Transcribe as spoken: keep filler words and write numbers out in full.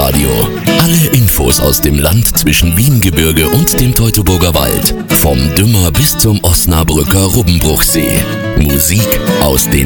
Live-Radio. Alle Infos aus dem Land zwischen Wiehengebirge und dem Teutoburger Wald. Vom Dümmer bis zum Osnabrücker Rubbenbruchsee. Musik aus den